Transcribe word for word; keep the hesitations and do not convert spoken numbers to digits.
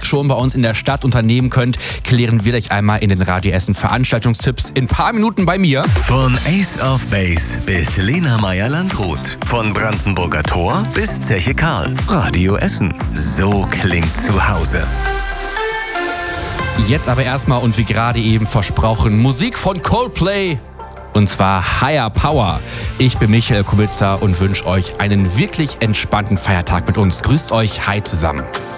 schon bei uns in der Stadt unternehmen könnt, klären wir euch einmal in den Radio Essen Veranstaltungstipps in ein paar Minuten bei mir. Von Ace of Base bis Lena Meyer-Landrut. Von Brandenburger Tor bis Zeche Karl. Radio Essen. So klingt zu Hause. Jetzt aber erstmal und wie gerade eben versprochen, Musik von Coldplay. Und zwar Higher Power. Ich bin Michael Kubitzer und wünsche euch einen wirklich entspannten Feiertag mit uns. Grüßt euch, hi zusammen.